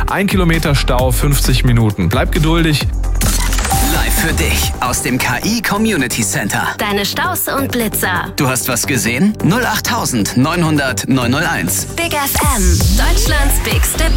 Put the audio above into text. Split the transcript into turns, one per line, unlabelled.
1 Kilometer Stau, 50 Minuten. Bleib geduldig.
Live für dich aus dem KI Community Center.
Deine Staus und Blitzer.
Du hast was gesehen? 08900 901.
Big FM, Deutschlands bigste